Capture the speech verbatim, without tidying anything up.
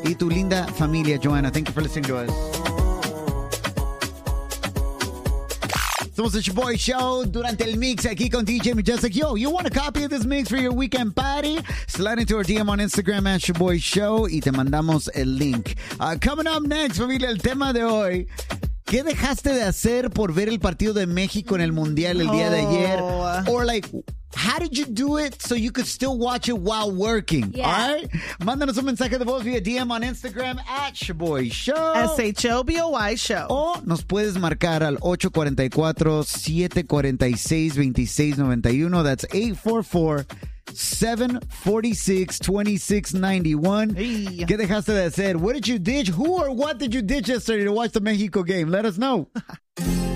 y tu linda familia, Joanna. Thank you for listening to us. Somos el Shaboy Show durante el mix aquí con D J Majestic. Yo, you want a copy of this mix for your weekend party? Slide into our D M on Instagram at Shaboy Show y te mandamos el link. Uh, coming up next, familia, el tema de hoy. ¿Qué dejaste de hacer por ver el partido de México en el Mundial el día de ayer? Oh. Or like, how did you do it so you could still watch it while working? Yeah. All right? Mándanos un mensaje de voz via D M on Instagram at Shaboy Show. S H O B O Y Show. O nos puedes marcar al eight four four, seven four six, two six nine one. That's eight four four, seven four six, two six nine one. Hey. ¿Qué dejaste de hacer? What did you ditch? Who or what did you ditch yesterday to watch the Mexico game? Let us know.